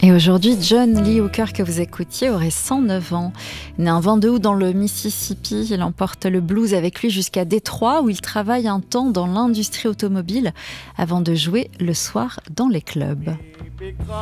Et aujourd'hui, John Lee Hooker, que vous écoutiez, aurait 109 ans. Né un 22 août dans le Mississippi, il emporte le blues avec lui jusqu'à Détroit, où il travaille un temps dans l'industrie automobile avant de jouer le soir dans les clubs.